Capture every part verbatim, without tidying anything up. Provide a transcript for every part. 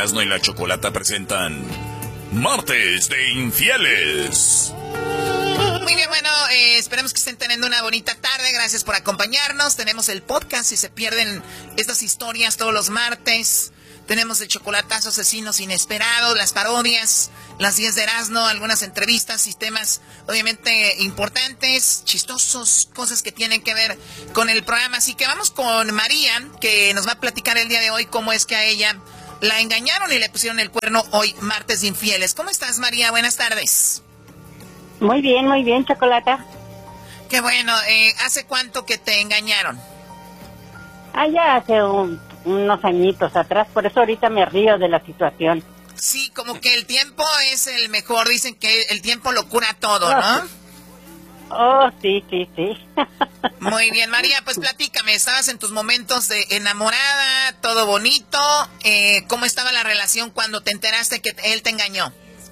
Erasmo y la Chocolata presentan Martes de Infieles. Muy bien, bueno, eh, esperemos que estén teniendo una bonita tarde. Gracias por acompañarnos. Tenemos el podcast si se pierden estas historias todos los martes. Tenemos el chocolatazo, asesinos inesperados, las parodias, las diez de Erasmo, algunas entrevistas y temas obviamente importantes, chistosos, cosas que tienen que ver con el programa. Así que vamos con María, que nos va a platicar el día de hoy cómo es que a ella la engañaron y le pusieron el cuerno hoy, martes de infieles. ¿Cómo estás, María? Buenas tardes. Muy bien, muy bien, Chocolata. Qué bueno. Eh, ¿Hace cuánto que te engañaron? Ah, ya hace un, unos añitos atrás, por eso ahorita me río de la situación. Sí, como que el tiempo es el mejor, dicen que el tiempo lo cura todo, ¿no? Oh, sí, sí, sí. Muy bien, María, pues platícame, estabas en tus momentos de enamorada, todo bonito, eh, ¿cómo estaba la relación cuando te enteraste que él te engañó?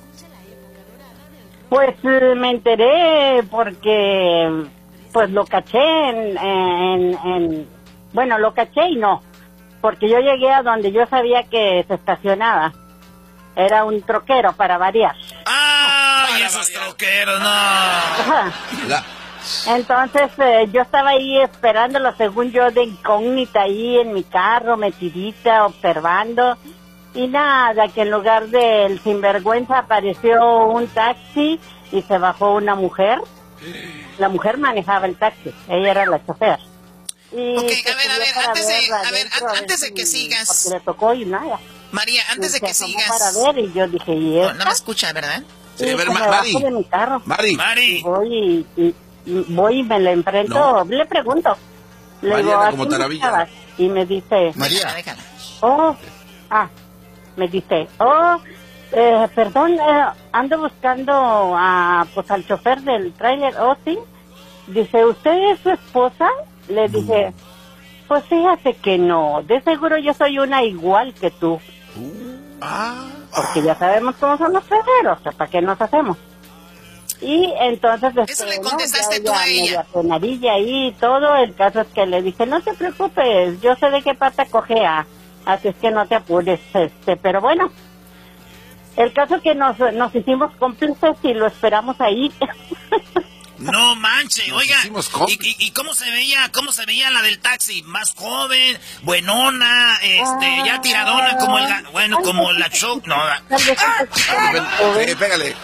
Pues eh, me enteré porque, pues lo caché en, en, en, bueno, lo caché y no, porque yo llegué a donde yo sabía que se estacionaba. Era un troquero, para variar. ¡Ah! ¡Y esos troqueros, no! Ajá. La... Entonces eh, yo estaba ahí esperándolo, según yo, de incógnita, ahí en mi carro, metidita, observando. Y nada, que en lugar del sinvergüenza apareció un taxi y se bajó una mujer. La mujer manejaba el taxi, ella era la chofer. Y ok, a ver, a ver, antes de, a ver, antes de que sigas. Porque le tocó y nada. María, antes de que sigas. Para ver y yo dije, ¿y esta? No, no me escucha, ¿verdad? Sí, a ver, me Ma- bajo Mari. de mi carro. Mari. Mari. Y voy y, y- y voy y me le enfrento, No. le pregunto. Le Mariana, digo, ¿a como quién Taravilla. buscabas? Y me dice, Déjala, déjala. oh, ah, me dice, oh, eh, perdón, eh, ando buscando a, pues al chofer del tráiler, oh, sí. Dice, ¿usted es su esposa? Le dije, pues fíjate que no, de seguro yo soy una igual que tú. Ah, Porque ya sabemos cómo son los federos, o sea, ¿para qué nos hacemos? Y entonces... Eso este, le contestaste ya- tú ya a ella. media penadilla ahí y todo, el caso es que le dije, no te preocupes, yo sé de qué pata cojea, así es que no te apures, este, pero bueno, el caso es que nos, nos hicimos cómplices y lo esperamos ahí. No manche, Nos oiga, hicimos ¿y, cómplices. y, y cómo se veía, cómo se veía la del taxi? Más joven, buenona, este, ya tiradona como el, ga- bueno, como la show, no, Tal vez, un poquito más joven, sí, pégale.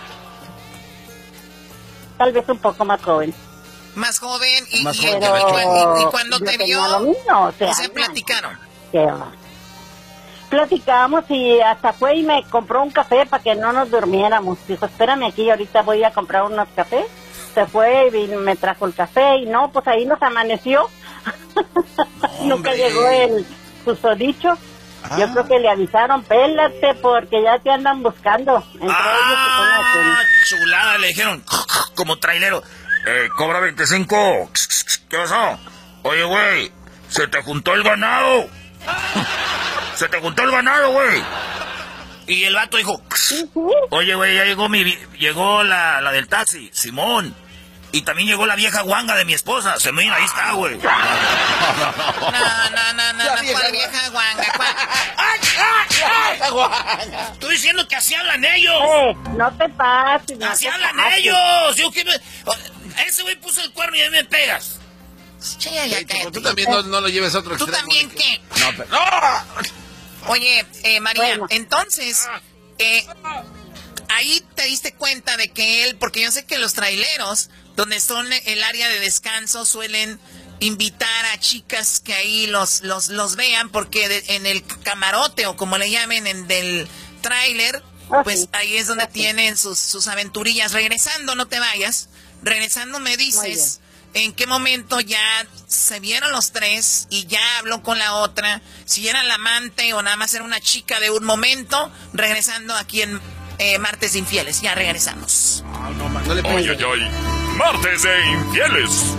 tal vez un poco más joven. más joven y, Más y- joven y- que la y- Choco. y- y cuando yo te tenía vio, lo mismo, o sea, o sea, no. platicaron. Qué va. Platicamos y hasta fue y me compró un café para que no nos durmiéramos. Dijo, espérame aquí, ahorita voy a comprar unos cafés. Se fue y me trajo el café y no, pues ahí nos amaneció. Nunca Hombre. llegó el susodicho. Ah. Yo creo que le avisaron, pélate porque ya te andan buscando. Entre Ah, chulada, le dijeron, como trailero, eh, cobra veinticinco, ¿qué pasó? Oye, güey, se te juntó el ganado. Se te juntó el ganado, güey. Y el vato dijo, ellos, sí, oye, güey, ya llegó mi vi- llegó la, la del taxi, Simón. Y también llegó la vieja guanga de mi esposa. Se me ahí está, güey. No, no, no, no, La no, vieja ¿cuál vieja guanga? ¿Cuál? Estoy diciendo que así hablan ellos. eh, no te pases. no Así te hablan pases. ellos. Yo que me- ese güey puso el cuerno y a mí me pegas. Che, ya, Ey, Choco, cállate. tú también no, no lo lleves a otro ¿Tú extremo. también de qué? No, pero... ¡No! Oye, eh, María, Bueno. entonces, eh, ahí te diste cuenta de que él, porque yo sé que los traileros, donde son el área de descanso, suelen invitar a chicas que ahí los, los, los vean, porque de- en el camarote, o como le llamen, en del tráiler, Ah, pues sí. ahí es donde Ah, sí. tienen sus, sus aventurillas. Regresando, no te vayas, regresando me dices... ¿En qué momento ya se vieron los tres y ya habló con la otra? Si era la amante o nada más era una chica de un momento. Regresando aquí en eh, Martes de Infieles. Ya regresamos. No, no, no le pegues. Ay, ay, ay. Martes de Infieles.